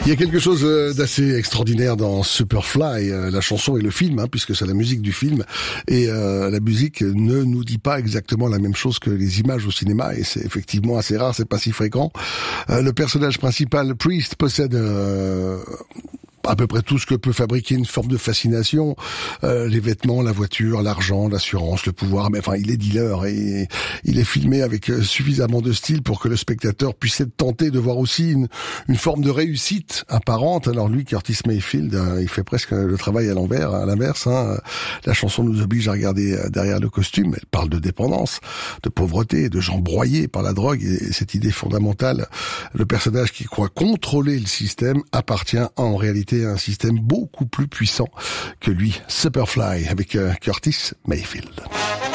Il y a quelque chose d'assez extraordinaire dans Superfly, la chanson et le film, puisque c'est la musique du film, et la musique ne nous dit pas exactement la même chose que les images au cinéma, et c'est effectivement assez rare, c'est pas si fréquent. Le personnage principal, Priest, possède à peu près tout ce que peut fabriquer une forme de fascination, les vêtements, la voiture, l'argent, l'assurance, le pouvoir, mais enfin il est dealer et il est filmé avec suffisamment de style pour que le spectateur puisse être tenté de voir aussi une forme de réussite apparente. Alors lui, Curtis Mayfield, il fait presque le travail à l'inverse. La chanson nous oblige à regarder derrière le costume, elle parle de dépendance, de pauvreté, de gens broyés par la drogue, et cette idée fondamentale, le personnage qui croit contrôler le système appartient en réalité à un système beaucoup plus puissant que lui. Superfly avec Curtis Mayfield.